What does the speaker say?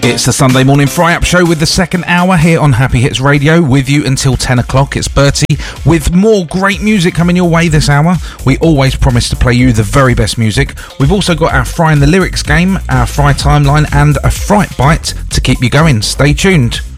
It's the Sunday morning fry-up show with the second hour here on Happy Hits Radio, with you until 10 o'clock. It's Bertie with more great music coming your way this hour. We always promise to play you the very best music. We've also got our Fry and the Lyrics game, our Fry timeline and a Fright Bite to keep you going. Stay tuned.